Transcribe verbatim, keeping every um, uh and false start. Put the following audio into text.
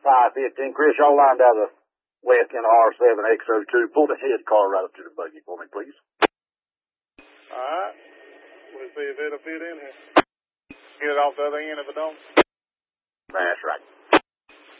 five fifteen. Chris, y'all lined out of the west in R seven X oh two. Pull the head car right up to the buggy for me, please. All right. We'll see if it'll fit in here. Get it off the other end if it don't. That's right.